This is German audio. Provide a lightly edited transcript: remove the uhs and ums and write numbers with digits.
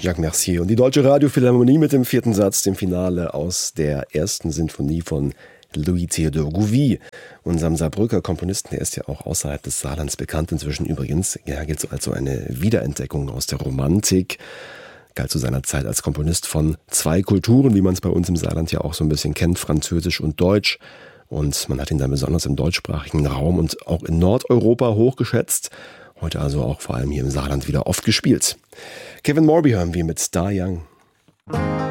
Jacques Mercier und die Deutsche Radiophilharmonie mit dem 4. Satz, dem Finale aus der 1. Sinfonie von Louis Théodore Gouvy, unserem Saarbrücker Komponisten. Der ist ja auch außerhalb des Saarlands bekannt inzwischen übrigens. Ja, gilt so als so eine Wiederentdeckung aus der Romantik. Galt zu seiner Zeit als Komponist von 2 Kulturen, wie man es bei uns im Saarland ja auch so ein bisschen kennt, Französisch und Deutsch. Und man hat ihn dann besonders im deutschsprachigen Raum und auch in Nordeuropa hochgeschätzt. Heute also auch vor allem hier im Saarland wieder oft gespielt. Kevin Morby hören wir mit Star Young.